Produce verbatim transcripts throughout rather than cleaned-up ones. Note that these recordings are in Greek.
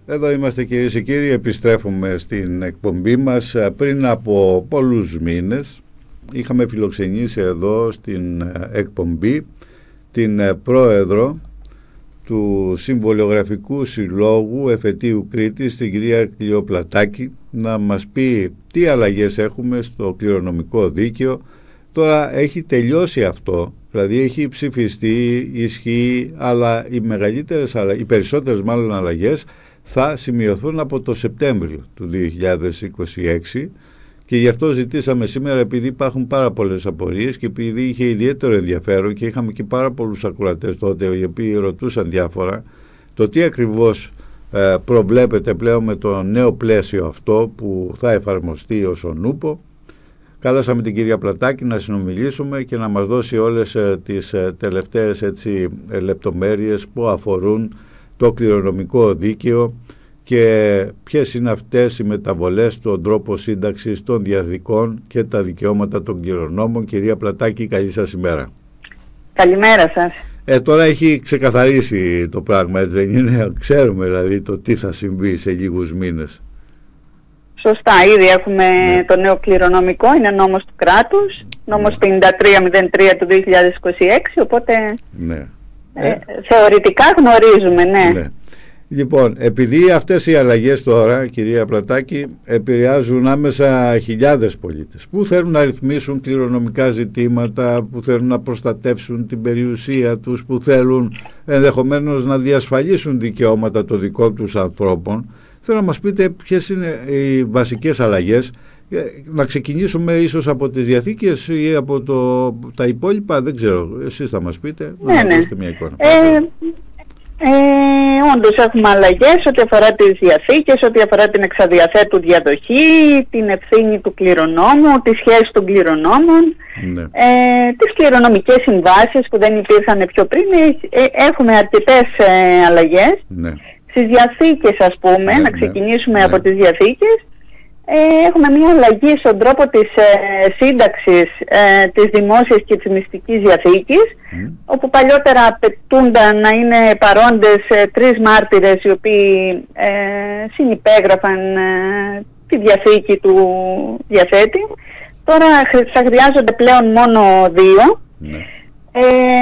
Εδώ είμαστε κυρίες και κύριοι, επιστρέφουμε στην εκπομπή μας. Πριν από πολλούς μήνες είχαμε φιλοξενήσει εδώ στην εκπομπή την πρόεδρο του Συμβολιογραφικού Συλλόγου Εφετείου Κρήτης, την κυρία Κλειοπλατάκη, να μας πει τι αλλαγές έχουμε στο κληρονομικό δίκαιο. Τώρα έχει τελειώσει αυτό, δηλαδή έχει ψηφιστεί, ισχύει, αλλά οι μεγαλύτερες, οι περισσότερες μάλλον αλλαγές θα σημειωθούν από το Σεπτέμβριο του δύο χιλιάδες είκοσι έξι και γι' αυτό ζητήσαμε σήμερα, επειδή υπάρχουν πάρα πολλές απορίες και επειδή είχε ιδιαίτερο ενδιαφέρον και είχαμε και πάρα πολλούς ακροατές τότε οι οποίοι ρωτούσαν διάφορα, το τι ακριβώς ε, προβλέπεται πλέον με το νέο πλαίσιο αυτό που θα εφαρμοστεί ως ο νούπο. Κάλεσαμε την κυρία Πλατάκη να συνομιλήσουμε και να μας δώσει όλες ε, τις ε, τελευταίες έτσι, ε, λεπτομέρειες που αφορούν το κληρονομικό δίκαιο και ποιες είναι αυτές οι μεταβολές στον τρόπο σύνταξης των διαδικών και τα δικαιώματα των κληρονόμων. Κυρία Πλατάκη, καλή σας ημέρα. Καλημέρα σας. Ε, τώρα έχει ξεκαθαρίσει το πράγμα, έτσι δεν είναι? Ξέρουμε δηλαδή το τι θα συμβεί σε λίγους μήνες. Σωστά, ήδη έχουμε ναι. το νέο κληρονομικό, είναι νόμος του κράτους, νόμος ναι. πενήντα τρία μηδέν τρία του δύο χιλιάδες είκοσι έξι, οπότε ναι. ε, ε, θεωρητικά γνωρίζουμε, ναι. ναι. Λοιπόν, επειδή αυτές οι αλλαγές τώρα, κυρία Πλατάκη, επηρεάζουν άμεσα χιλιάδες πολίτες που θέλουν να ρυθμίσουν κληρονομικά ζητήματα, που θέλουν να προστατεύσουν την περιουσία τους, που θέλουν ενδεχομένως να διασφαλίσουν δικαιώματα των δικών τους ανθρώπων, θέλω να μας πείτε ποιες είναι οι βασικές αλλαγές. Να ξεκινήσουμε ίσως από τις διαθήκες ή από το, τα υπόλοιπα, δεν ξέρω, εσείς θα μας πείτε, ναι, να ναι. δώσετε μια εικόνα. Ε, ε, όντως έχουμε αλλαγές ό,τι αφορά τις διαθήκες, ό,τι αφορά την εξαδιαθέτου διαδοχή, την ευθύνη του κληρονόμου, τη σχέση των κληρονόμων, ναι. ε, τις κληρονομικές συμβάσεις που δεν υπήρχαν πιο πριν. Ε, έχουμε αρκετές ε, αλλαγές. Ναι. Στις διαθήκες, ας πούμε, ναι, να ξεκινήσουμε ναι, από ναι. τις διαθήκες, ε, έχουμε μια αλλαγή στον τρόπο της ε, σύνταξης ε, της δημόσιας και της μυστικής διαθήκης, mm. όπου παλιότερα απαιτούνταν να είναι παρόντες ε, τρεις μάρτυρες οι οποίοι ε, συνυπέγραφαν ε, τη διαθήκη του διαθέτη. Τώρα θα χρειάζονται πλέον μόνο δύο. Mm. Ε,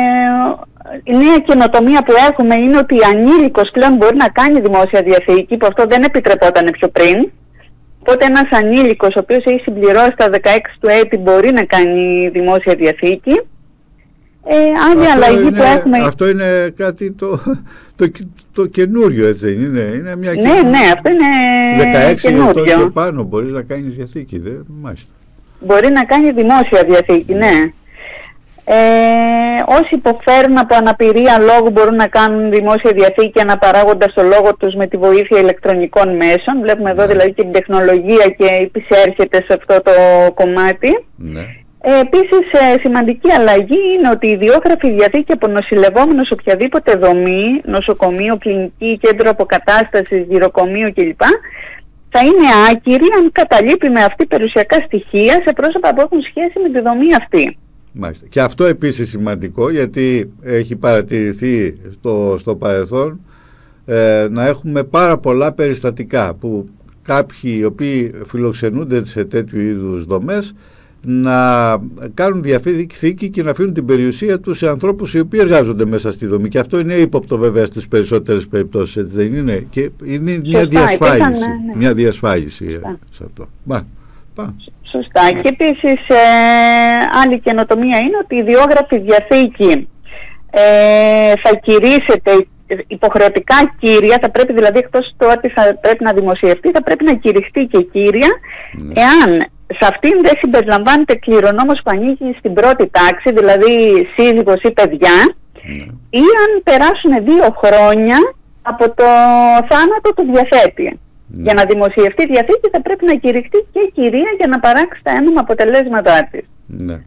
Η νέα καινοτομία που έχουμε είναι ότι ανήλικος πλέον μπορεί να κάνει δημόσια διαθήκη, που αυτό δεν επιτρεπόταν πιο πριν. Οπότε ένας ανήλικος ο οποίος έχει συμπληρώσει τα δεκαέξι του έτη μπορεί να κάνει δημόσια διαθήκη. Ε, άλλη αλλαγή είναι, που έχουμε... Αυτό είναι κάτι το, το, το, το καινούριο, έτσι δεν είναι? Είναι μια ναι, καινούριο. ναι, αυτό είναι δεκαέξι καινούριο. ετών και πάνω μπορείς να κάνεις διαθήκη, δεν μάλιστα. Μπορεί να κάνει δημόσια διαθήκη, ναι. Ε, όσοι υποφέρουν από αναπηρία λόγου μπορούν να κάνουν δημόσια διαθήκη αναπαράγοντας το λόγο τους με τη βοήθεια ηλεκτρονικών μέσων. Βλέπουμε εδώ δηλαδή και την τεχνολογία και επισέρχεται σε αυτό το κομμάτι. Ναι. Ε, επίσης ε, σημαντική αλλαγή είναι ότι η ιδιόγραφη διαθήκη από νοσηλευόμενο σε οποιαδήποτε δομή, νοσοκομείο, κλινική, κέντρο αποκατάστασης, γυροκομείο κλπ. Θα είναι άκυρη αν καταλείπει με αυτή περιουσιακά στοιχεία σε πρόσωπα που έχουν σχέση με τη δομή αυτή. Μάλιστα. Και αυτό επίσης σημαντικό, γιατί έχει παρατηρηθεί στο, στο παρελθόν ε, να έχουμε πάρα πολλά περιστατικά που κάποιοι οι οποίοι φιλοξενούνται σε τέτοιου είδους δομές να κάνουν διαθήκη και να αφήνουν την περιουσία τους σε ανθρώπους οι οποίοι εργάζονται μέσα στη δομή, και αυτό είναι ύποπτο βέβαια στις περισσότερες περιπτώσεις, έτσι δεν είναι? Και είναι μια Σωστά, διασφάλιση, ήταν, ναι, ναι. μια διασφάλιση σε αυτό. Μα, πά. Σωστά. Και επίσης ε, άλλη καινοτομία είναι ότι η ιδιόγραφη διαθήκη ε, θα κηρύσσεται υποχρεωτικά κύρια, θα πρέπει δηλαδή εκτός το ότι θα πρέπει να δημοσιευτεί, θα πρέπει να κηρυχτεί και κύρια, ναι. εάν σε αυτήν δεν συμπεριλαμβάνεται κληρονόμος που ανήκει στην πρώτη τάξη, δηλαδή σύζυγος ή παιδιά, ναι. ή αν περάσουν δύο χρόνια από το θάνατο του διαθέτη. Ναι. Για να δημοσιευτεί η διαθήκη θα πρέπει να κηρυχτεί και κυρία για να παράξει τα ένομα αποτελέσματά της. Ναι.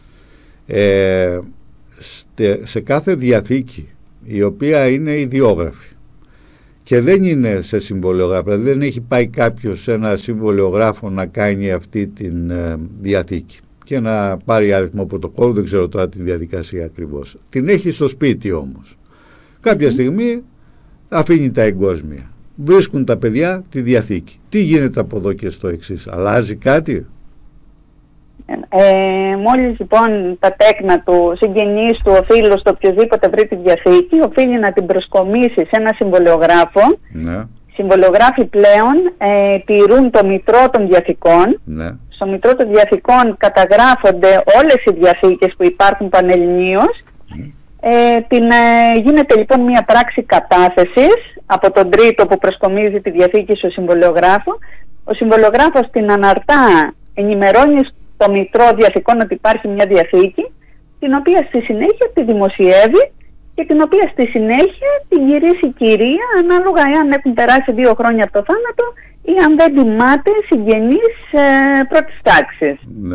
Ε, σε κάθε διαθήκη η οποία είναι ιδιόγραφη και δεν είναι σε συμβολιογράφο, δηλαδή δεν έχει πάει κάποιος σε ένα συμβολιογράφο να κάνει αυτή τη ε, διαθήκη και να πάρει αριθμό πρωτοκόλλου, δεν ξέρω τώρα τη διαδικασία ακριβώς. Την έχει στο σπίτι όμως. Κάποια mm. στιγμή αφήνει τα εγκόσμια βρίσκουν τα παιδιά τη Διαθήκη. Τι γίνεται από εδώ και στο εξής? Αλλάζει κάτι? Ε, μόλις λοιπόν τα τέκνα του, συγγενείς του, ο φίλος του, οποιοδήποτε βρει τη Διαθήκη, οφείλει να την προσκομίσει σε ένα συμβολιογράφο. Ναι. Συμβολιογράφοι πλέον ε, τηρούν το μητρό των Διαθηκών. Ναι. Στο μητρό των Διαθηκών καταγράφονται όλες οι διαθήκες που υπάρχουν πανελληνίως. Mm. Ε, την, ε, γίνεται λοιπόν μια πράξη κατάθεσης από τον τρίτο που προσκομίζει τη Διαθήκη στο συμβολιογράφο. Ο συμβολιογράφος την αναρτά, ενημερώνει στο μητρό Διαθηκών ότι υπάρχει μια Διαθήκη, την οποία στη συνέχεια τη δημοσιεύει και την οποία στη συνέχεια την γυρίσει η κυρία, ανάλογα εάν έχουν περάσει δύο χρόνια από το θάνατο ή αν δεν τιμάται συγγενείς ε, πρώτης τάξης. Ναι.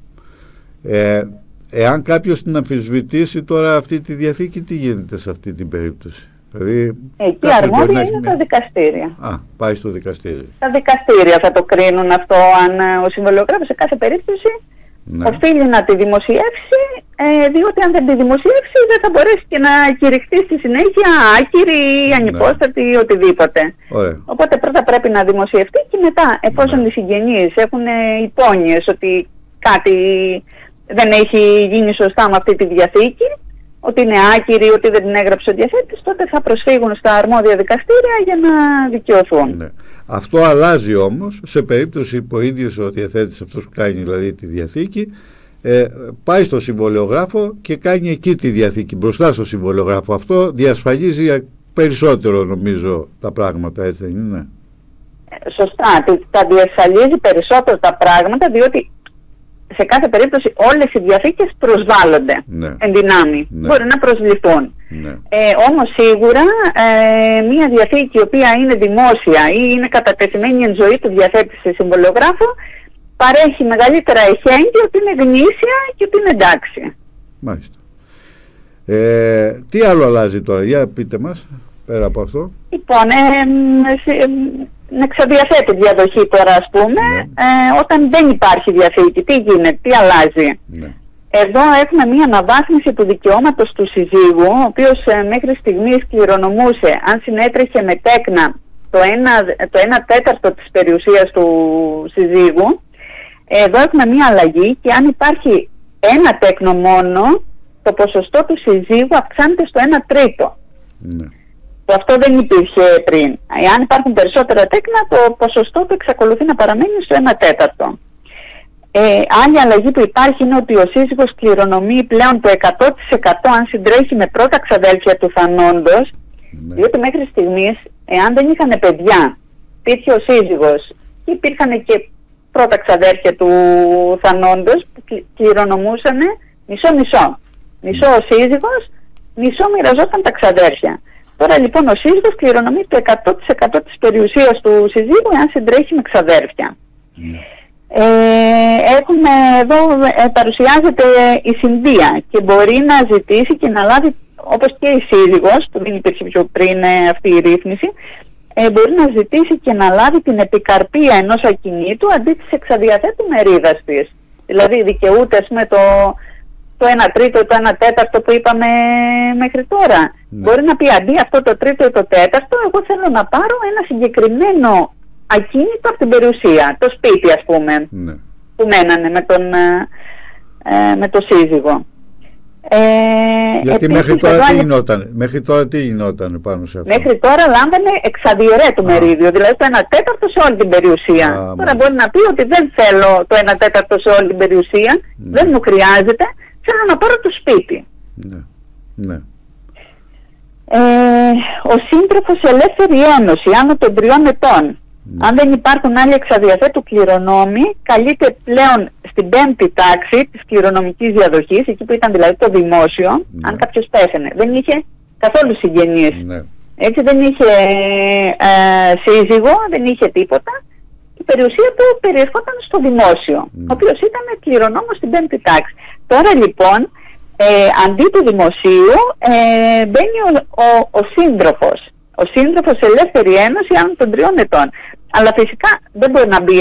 Ε, εάν κάποιος την αμφισβητήσει τώρα αυτή τη Διαθήκη, τι γίνεται σε αυτή την περίπτωση? Δηλαδή, εκεί αρμόδια είναι μια... τα δικαστήρια. Α, πάει στο δικαστήριο. Τα δικαστήρια θα το κρίνουν αυτό, αν ο συμβολιογράφος σε κάθε περίπτωση ναι. οφείλει να τη δημοσιεύσει, ε, διότι αν δεν τη δημοσιεύσει δεν θα μπορέσει και να κηρυχθεί στη συνέχεια άκυρη ή ανυπόστατη ή ναι. οτιδήποτε. Ωραία. Οπότε πρώτα πρέπει να δημοσιευτεί και μετά, εφόσον ναι. οι συγγενείς έχουν υπόνοιες ότι κάτι δεν έχει γίνει σωστά με αυτή τη Διαθήκη, ότι είναι άκυρη, ότι δεν την έγραψε ο διαθέτης, τότε θα προσφύγουν στα αρμόδια δικαστήρια για να δικαιωθούν. Ναι. Αυτό αλλάζει όμως σε περίπτωση που ο ίδιος ο διαθέτης, αυτός που κάνει δηλαδή τη Διαθήκη, ε, πάει στο συμβολιογράφο και κάνει εκεί τη Διαθήκη, μπροστά στο συμβολιογράφο. Αυτό διασφαλίζει περισσότερο, νομίζω, τα πράγματα, έτσι δεν είναι? Σωστά, τα διασφαλίζει περισσότερο τα πράγματα, διότι σε κάθε περίπτωση όλες οι διαθήκες προσβάλλονται ναι. εν δυνάμει, ναι. μπορεί να προσληφθούν. Ναι. Ε, όμως σίγουρα ε, μια διαθήκη η οποία είναι δημόσια ή είναι κατατεθειμένη εν ζωή του διαθέτη σε συμβολιογράφο παρέχει μεγαλύτερα εχέγγυα ότι είναι γνήσια και ότι είναι εντάξει. Μάλιστα. Ε, τι άλλο αλλάζει τώρα, για πείτε μας, πέρα από αυτό? Λοιπόν, ε, ε, εξαδιαθέτει διαδοχή τώρα, ας πούμε, ναι. ε, όταν δεν υπάρχει διαθήκη, τι γίνεται, τι αλλάζει? Ναι. Εδώ έχουμε μία αναβάθμιση του δικαιώματος του συζύγου, ο οποίος ε, μέχρι στιγμής κληρονομούσε, αν συνέτρεχε με τέκνα, το ένα, το ένα τέταρτο της περιουσίας του συζύγου. Εδώ έχουμε μία αλλαγή και αν υπάρχει ένα τέκνο μόνο, το ποσοστό του συζύγου αυξάνεται στο ένα τρίτο. Ναι. Αυτό δεν υπήρχε πριν. Εάν υπάρχουν περισσότερα τέκνα, το ποσοστό του εξακολουθεί να παραμένει στο ένα τέταρτο. Ε, άλλη αλλαγή που υπάρχει είναι ότι ο σύζυγος κληρονομεί πλέον το εκατό τοις εκατό αν συντρέχει με πρώτα ξαδέλφια του θανόντος, ναι. διότι μέχρι στιγμής, εάν δεν είχαν παιδιά, υπήρχε ο σύζυγος και υπήρχαν και πρώτα ξαδέλφια του θανόντος που κληρονομούσαν μισό-μισό. Μισό ο σύζυγος, μισό μοιραζόταν τα ξαδέρφια. Τώρα λοιπόν ο σύζυγος κληρονομεί το εκατό τοις εκατό της περιουσίας του συζύγου εάν συντρέχει με ξαδέρφια. Mm. Ε, έχουμε εδώ, ε, παρουσιάζεται η συνδία και μπορεί να ζητήσει και να λάβει, όπως και η σύζυγος, που δεν υπήρχε πιο πριν ε, αυτή η ρύθμιση, ε, μπορεί να ζητήσει και να λάβει την επικαρπία ενός ακινήτου αντί της εξαδιαθέτου μερίδας της. Δηλαδή δικαιούται ας πούμε, το, το ένα τρίτο ή το ένα τέταρτο που είπαμε μέχρι τώρα. Ναι. Μπορεί να πει αντί αυτό το τρίτο ή το τέταρτο, εγώ θέλω να πάρω ένα συγκεκριμένο ακίνητο από την περιουσία, το σπίτι ας πούμε, ναι. που μένανε με τον, ε, με το σύζυγο. Ε, Γιατί μέχρι τώρα, τι γινόταν, μέχρι τώρα τι γινόταν πάνω σε αυτό? Μέχρι τώρα λάμβανε εξαδιαιρέτου μερίδιο, δηλαδή το ένα τέταρτο σε όλη την περιουσία. Α, τώρα μάλιστα. Μπορεί να πει ότι δεν θέλω το ένα τέταρτο σε όλη την περιουσία, ναι. δεν μου χρειάζεται, θέλω να πάρω το σπίτι. Ναι. Ναι. Ε, ο σύντροφος σε ελεύθερη ένωση άνω των τριών ετών. Ναι. Αν δεν υπάρχουν άλλοι εξαδιαθέτου κληρονόμοι, καλείται πλέον στην πέμπτη τάξη της κληρονομικής διαδοχής, εκεί που ήταν δηλαδή το δημόσιο, ναι. αν κάποιος πέθαινε. Δεν είχε καθόλου συγγενείς. Ναι. Έτσι δεν είχε ε, σύζυγο, δεν είχε τίποτα. Η περιουσία του περιερχόταν στο δημόσιο, ναι. ο οποίος ήταν κληρονόμος στην πέμπτη τάξη. Τώρα λοιπόν, ε, αντί του δημοσίου, ε, μπαίνει ο, ο, ο σύντροφος. Ο σύντροφος σε ελεύθερη ένωση άνω των τριών ετών. Αλλά φυσικά δεν μπορεί να μπει